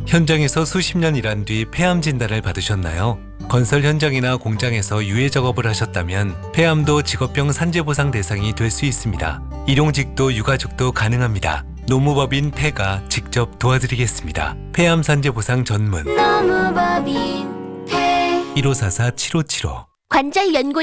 현장에서 수십 년 일한 뒤 폐암 진단을 받으셨나요? 건설 현장이나 공장에서 유해 작업을 하셨다면 폐암도 직업병 산재보상 대상이 될 수 있습니다. 일용직도 유가족도 가능합니다. 노무법인 폐가 직접 도와드리겠습니다. 폐암 산재보상 전문 노무법인 폐 1544-7575 관절 연골